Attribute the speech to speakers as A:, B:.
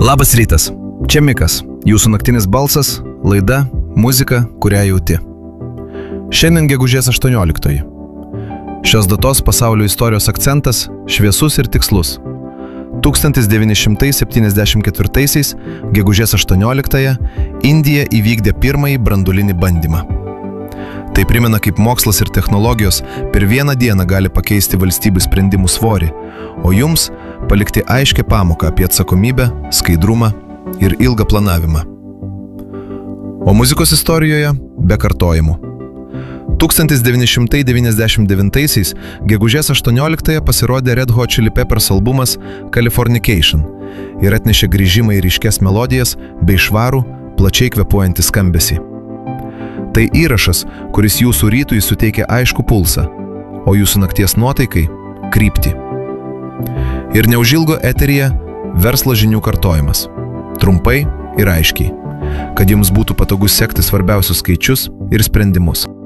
A: Labas rytas, čia Mikas, jūsų naktinis balsas, laida, muzika, kurią jauti. Šiandien gegužės 18. Šios datos pasaulio istorijos akcentas šviesus ir tikslus. 1974 gegužės 18 Indija įvykdė pirmąjį branduolinį bandymą. Tai primena, kaip mokslas ir technologijos per vieną dieną gali pakeisti valstybių sprendimų svorį, o jums palikti aiškę pamoką apie atsakomybę, skaidrumą ir ilgą planavimą. O muzikos istorijoje be kartojimų. 1999 gegužės 18 pasirodė Red Hot Chili Peppers albumas Californication ir atnešė grįžimą į ryškias melodijas bei švarų, plačiai kvėpuojantį skambesį. Tai įrašas, kuris jūsų rytui suteikia aišku pulsą, o jūsų nakties nuotaikai – kryptį. Ir neužilgo eteryje verslo žinių kartojimas. Trumpai ir aiškiai, kad jums būtų patogu sekti svarbiausius skaičius ir sprendimus.